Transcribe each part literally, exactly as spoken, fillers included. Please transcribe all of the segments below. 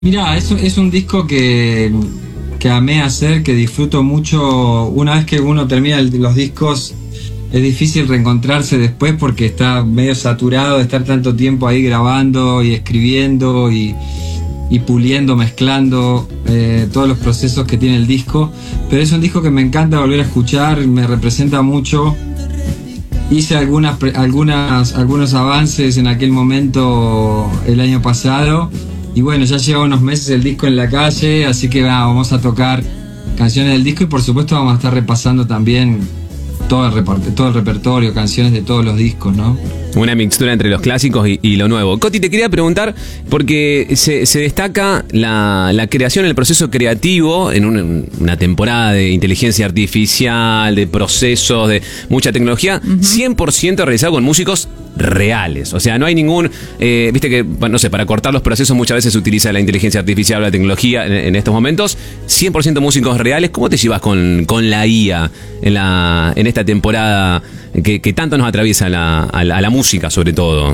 Mirá, es, es un disco que, que amé hacer, que disfruto mucho. Una vez que uno termina el, los discos, es difícil reencontrarse después porque está medio saturado de estar tanto tiempo ahí grabando y escribiendo y, y puliendo, mezclando eh, todos los procesos que tiene el disco. Pero es un disco que me encanta volver a escuchar, me representa mucho. Hice algunas, algunas, algunos avances en aquel momento el año pasado. Y bueno, ya lleva unos meses el disco en la calle, así que va, vamos a tocar canciones del disco y por supuesto vamos a estar repasando también todo el, report- todo el repertorio, canciones de todos los discos, ¿no? Una mixtura entre los clásicos y, y lo nuevo. Coti, te quería preguntar, porque se, se destaca la, la creación, el proceso creativo en una, una temporada de inteligencia artificial, de procesos, de mucha tecnología, uh-huh. cien por ciento realizado con músicos reales. O sea, no hay ningún... Eh, Viste que, bueno, no sé, para cortar los procesos muchas veces se utiliza la inteligencia artificial o la tecnología en, en estos momentos. cien por ciento músicos reales. ¿Cómo te llevas con, con la I A en, la, en esta temporada que, que tanto nos atraviesa la, a, la, a la música, sobre todo?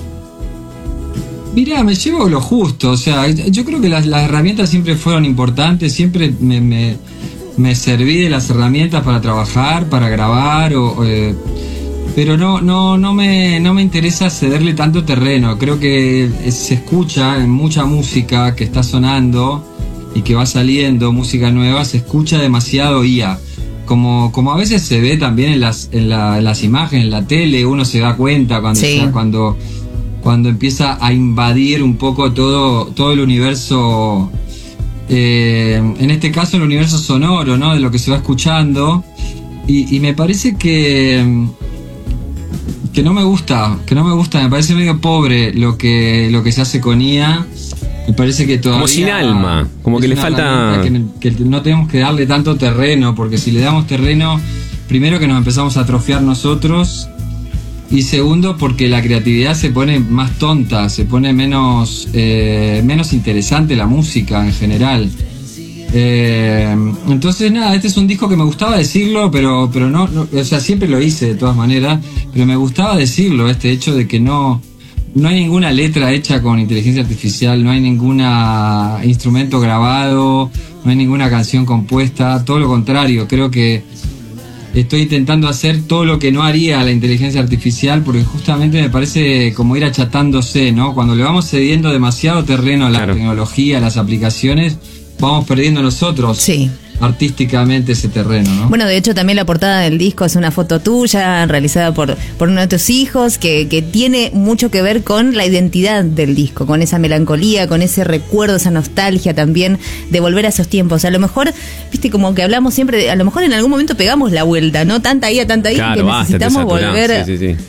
Mirá, me llevo lo justo. O sea, yo creo que las, las herramientas siempre fueron importantes. Siempre me, me, me serví de las herramientas para trabajar, para grabar o... Eh, pero no no no me no me interesa cederle tanto terreno. Creo que se escucha en mucha música que está sonando y que va saliendo, música nueva, se escucha demasiado I A. Como como a veces se ve también en las en, la, en las imágenes, en la tele, uno se da cuenta cuando sí. ya, cuando cuando empieza a invadir un poco todo todo el universo, eh, en este caso el universo sonoro, ¿no? De lo que se va escuchando. Y, y me parece que que no me gusta, que no me gusta, me parece medio pobre lo que lo que se hace con I A. Me parece que todavía... Como sin alma, como que le falta... Que, que no tenemos que darle tanto terreno, porque si le damos terreno, primero que nos empezamos a atrofiar nosotros, y segundo porque la creatividad se pone más tonta, se pone menos, eh, menos interesante la música en general. Eh, entonces nada, este es un disco que me gustaba decirlo, pero pero no, no, o sea, siempre lo hice de todas maneras, pero me gustaba decirlo, este hecho de que no no hay ninguna letra hecha con inteligencia artificial, no hay ningún instrumento grabado, no hay ninguna canción compuesta, todo lo contrario. Creo que estoy intentando hacer todo lo que no haría la inteligencia artificial, porque justamente me parece como ir achatándose, ¿no? Cuando le vamos cediendo demasiado terreno a la claro. tecnología, a las aplicaciones, vamos perdiendo nosotros sí. artísticamente ese terreno, ¿no? Bueno, de hecho también la portada del disco es una foto tuya realizada por, por uno de tus hijos que, que tiene mucho que ver con la identidad del disco, con esa melancolía, con ese recuerdo, esa nostalgia también de volver a esos tiempos. A lo mejor, viste, como que hablamos siempre, de, a lo mejor en algún momento pegamos la vuelta, ¿no? Tanta I A, tanta I A claro, que basta, necesitamos volver... Sí, sí, sí.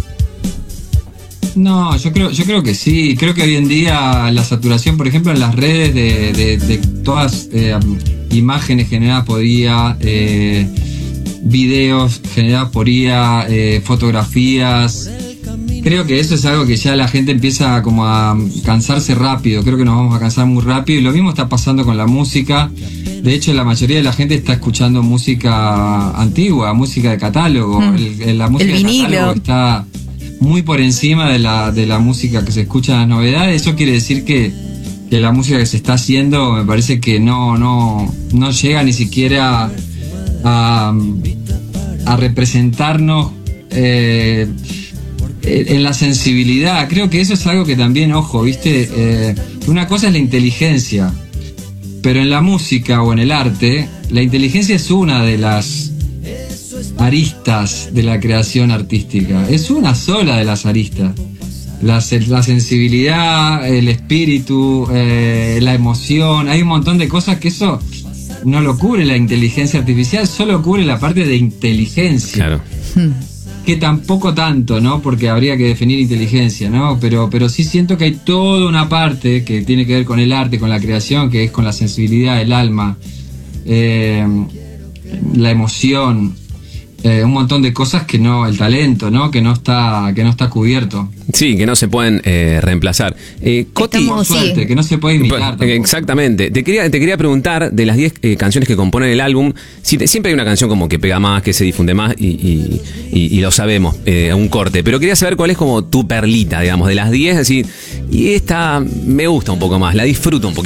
No, yo creo, yo creo que sí. Creo que hoy en día la saturación, por ejemplo, en las redes de, de, de todas eh, imágenes generadas por I A, eh, videos generados por I A, eh, fotografías. Creo que eso es algo que ya la gente empieza como a cansarse rápido. Creo que nos vamos a cansar muy rápido. Y lo mismo está pasando con la música. De hecho, la mayoría de la gente está escuchando música antigua, música de catálogo. Mm. El, la música el de catálogo está muy por encima de la de la música que se escucha en las novedades. Eso quiere decir que, que la música que se está haciendo me parece que no no no llega ni siquiera a, a representarnos eh, en la sensibilidad. Creo que eso es algo que también, ojo, viste, eh, una cosa es la inteligencia, pero en la música o en el arte la inteligencia es una de las aristas de la creación artística, es una sola de las aristas. La, la sensibilidad, el espíritu, eh, la emoción, hay un montón de cosas que eso no lo cubre la inteligencia artificial, solo cubre la parte de inteligencia. Claro. Que tampoco tanto, ¿no? Porque habría que definir inteligencia, ¿no? Pero, pero sí siento que hay toda una parte que tiene que ver con el arte, con la creación, que es con la sensibilidad, el alma, eh, la emoción. eh, un montón de cosas que no, el talento, ¿no? Que no está, que no está cubierto. Sí, que no se pueden eh, reemplazar. Eh, Coti, Por suerte, sí. que no se puede imitar. Bueno, tampoco. exactamente. Te quería, te quería preguntar, de las diez eh, canciones que componen el álbum, si te- siempre hay una canción como que pega más, que se difunde más, y, y, y- y lo sabemos, eh, un corte. Pero quería saber cuál es como tu perlita, digamos, de las diez, decir, y esta me gusta un poco más, la disfruto un poquito